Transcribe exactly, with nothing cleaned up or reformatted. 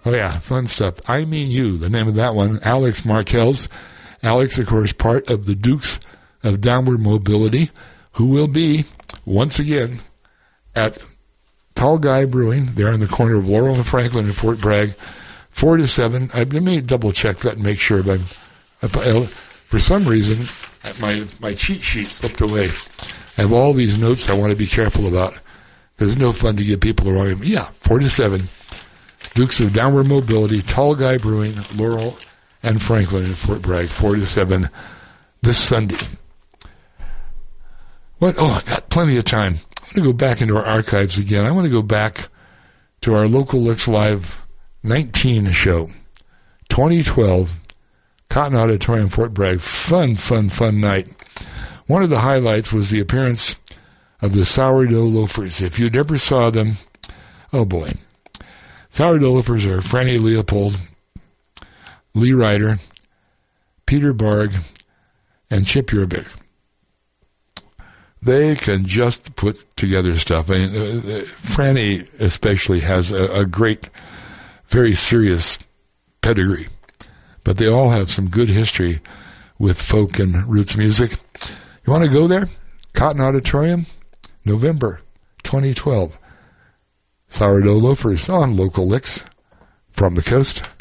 Oh, yeah, fun stuff. I Mean You, the name of that one. Alex Markells. Alex, of course, part of the Dukes of Downward Mobility, who will be, once again, at Tall Guy Brewing, there on the corner of Laurel and Franklin in Fort Bragg, four to seven. I, let me double-check that and make sure. But if I, for some reason, my, my cheat sheet slipped away. I have all these notes I want to be careful about. Because it's no fun to give people the wrong... Yeah, four to seven. Dukes of Downward Mobility, Tall Guy Brewing, Laurel and Franklin in Fort Bragg, four to seven this Sunday. What? Oh, I got plenty of time. I want to go back into our archives again. I want to go back to our Local Licks Live nineteen show, twenty twelve, Cotton Auditorium, Fort Bragg. Fun, fun, fun night. One of the highlights was the appearance of the Sourdough Loafers. If you never saw them, oh boy. Sourdough Loafers are Franny Leopold, Lee Ryder, Peter Barg, and Chip Urbick. They can just put together stuff. I mean, uh, Franny especially has a, a great, very serious pedigree. But they all have some good history with folk and roots music. You want to go there? Cotton Auditorium, November twenty twelve. Sourdough Loafers on Local Licks from the coast.